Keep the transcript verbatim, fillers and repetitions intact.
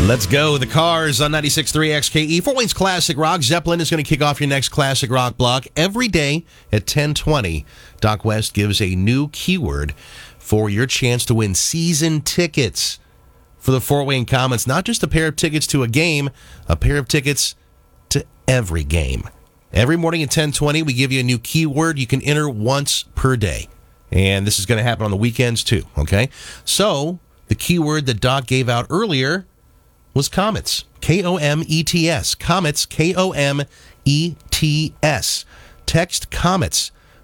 Let's go. The Cars on ninety-six point three X K E. Fort Wayne's Classic Rock. Zeppelin is going to kick off your next Classic Rock block every day at ten twenty. Doc West gives a new keyword for your chance to win season tickets for the Fort Wayne Komets. Not just a pair of tickets to a game, a pair of tickets to every game. Every morning at ten twenty, we give you a new keyword you can enter once per day. And this is going to happen on the weekends, too, okay? So, the keyword that Doc gave out earlier was Komets. K O M E T S. Komets, K O M E T S. Text Komets